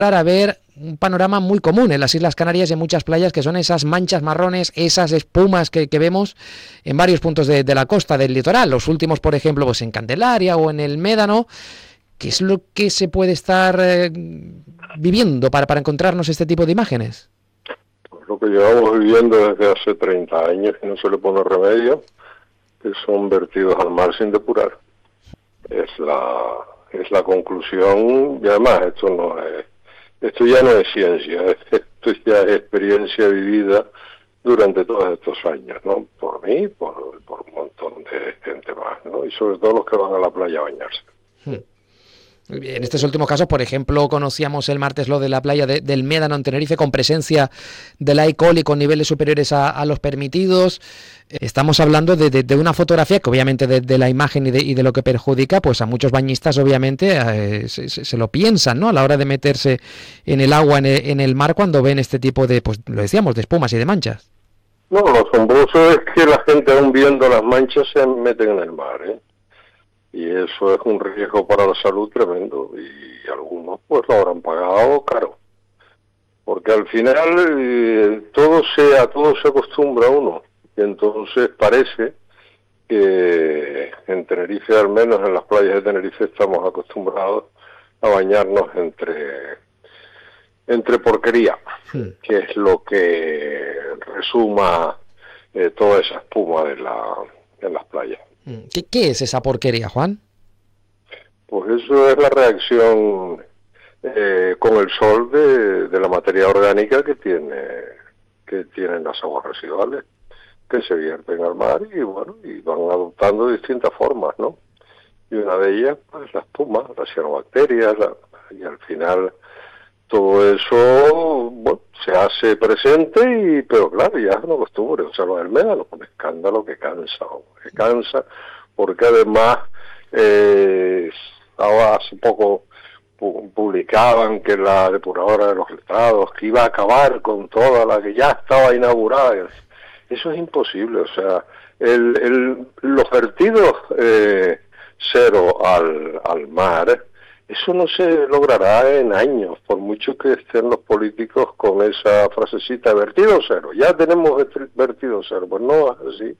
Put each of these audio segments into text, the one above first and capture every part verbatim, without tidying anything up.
a ver un panorama muy común en las Islas Canarias y en muchas playas, que son esas manchas marrones, esas espumas que, que vemos en varios puntos de, de la costa del litoral. Los últimos, por ejemplo, pues en Candelaria o en el Médano. ¿Qué es lo que se puede estar eh, viviendo para, para encontrarnos este tipo de imágenes? Pues lo que llevamos viviendo desde hace treinta años y no se le pone remedio, que son vertidos al mar sin depurar. Es la es la conclusión, y además esto no es, esto ya no es ciencia, esto ya es experiencia vivida durante todos estos años, ¿no? Por mí, por, por un montón de gente más, ¿no? Y sobre todo los que van a la playa a bañarse. Hmm. En estos últimos casos, por ejemplo, conocíamos el martes lo de la playa de, del Médano en Tenerife con presencia de la E. coli con niveles superiores a, a los permitidos. Estamos hablando de, de, de una fotografía que obviamente de, de la imagen y de, y de lo que perjudica, pues a muchos bañistas obviamente eh, se, se, se lo piensan, ¿no? A la hora de meterse en el agua, en el, en el mar, cuando ven este tipo de, pues lo decíamos, de espumas y de manchas. No, lo asombroso es que la gente aún viendo las manchas se meten en el mar, ¿eh? Y eso es un riesgo para la salud tremendo, y algunos pues lo habrán pagado caro, porque al final eh, todo se, a todo se acostumbra uno, y entonces parece que en Tenerife, al menos en las playas de Tenerife, estamos acostumbrados a bañarnos entre entre porquería, sí, que es lo que resuma eh, toda esa espuma de la en las playas. ¿Qué, ¿Qué es esa porquería, Juan? Pues eso es la reacción eh, con el sol de, de la materia orgánica que tiene que tienen las aguas residuales, que se vierten al mar y bueno, y van adoptando distintas formas, ¿no? Y una de ellas, pues la espuma, las cianobacterias, la, y al final todo eso, bueno, se hace presente, y pero claro, ya es una costumbre. O sea, lo del Médano, un escándalo que cansa, que cansa, porque además, eh, ahora hace poco pu- publicaban que la depuradora de los letrados, que iba a acabar con toda la que ya estaba inaugurada. Eso es imposible, o sea, el, el, los vertidos eh, cero al, al mar, eso no se logrará en años, por mucho que estén los políticos con esa frasecita, vertido cero, ya tenemos vertido cero. Pues no es así.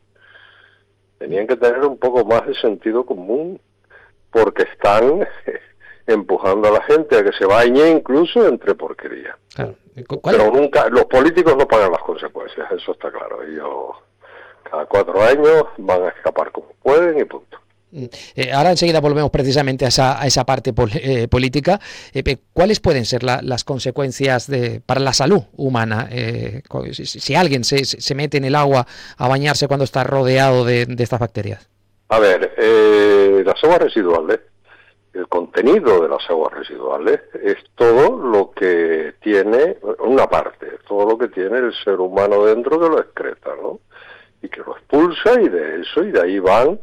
Tenían que tener un poco más de sentido común, porque están empujando a la gente a que se bañe incluso entre porquería. Claro. Pero nunca, los políticos no pagan las consecuencias, eso está claro. Ellos cada cuatro años van a escapar como pueden y punto. Eh, ahora enseguida volvemos precisamente a esa, a esa parte pol, eh, política. Eh, ¿Cuáles pueden ser la, las consecuencias de, para la salud humana? Eh, si, si alguien se, se mete en el agua a bañarse cuando está rodeado de, de estas bacterias. A ver, eh, las aguas residuales, el contenido de las aguas residuales es todo lo que tiene, una parte, todo lo que tiene el ser humano dentro que lo excreta, ¿no? Y que lo expulsa, y de eso, y de ahí van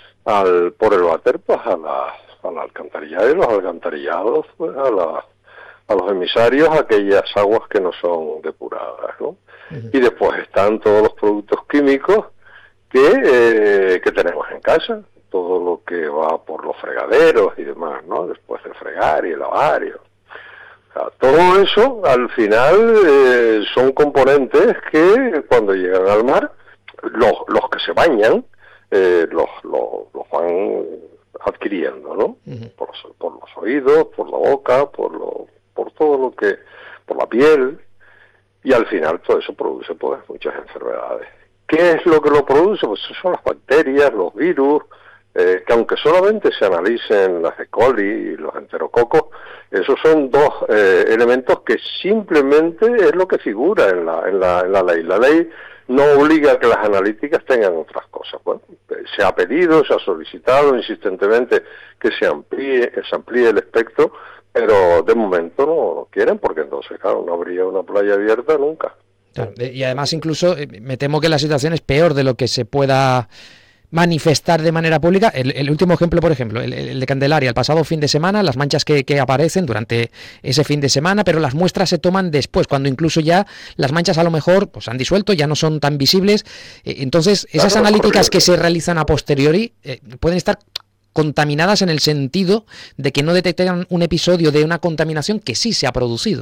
al por el váter, pues a la, a la alcantarillada, y los alcantarillados pues a la, a los emisarios, aquellas aguas que no son depuradas, ¿no? Uh-huh. Y después están todos los productos químicos que eh, que tenemos en casa, todo lo que va por los fregaderos y demás, ¿no? Después de fregar y lavar, y, o sea, todo eso al final eh, son componentes que cuando llegan al mar, los los que se bañan Eh, los, los, los van adquiriendo, ¿no? Uh-huh. Por, los, por los oídos, por la boca, por lo, por todo lo que, por la piel, y al final todo eso produce pues muchas enfermedades. ¿Qué es lo que lo produce? Pues eso son las bacterias, los virus, eh, que aunque solamente se analicen las E. coli y los enterococos, esos son dos eh, elementos que simplemente es lo que figura en la, en la, en la ley. La ley no obliga a que las analíticas tengan otras cosas. Bueno, se ha pedido, se ha solicitado insistentemente que se amplíe, que se amplíe el espectro, pero de momento no lo quieren, porque entonces, claro, no habría una playa abierta nunca. Claro, y además incluso me temo que la situación es peor de lo que se pueda manifestar de manera pública. El, el último ejemplo, por ejemplo, el, el de Candelaria, el pasado fin de semana, las manchas que, que aparecen durante ese fin de semana, pero las muestras se toman después, cuando incluso ya las manchas a lo mejor pues han disuelto, ya no son tan visibles. Eh, entonces, esas analíticas que se realizan a posteriori eh, pueden estar contaminadas en el sentido de que no detectan un episodio de una contaminación que sí se ha producido.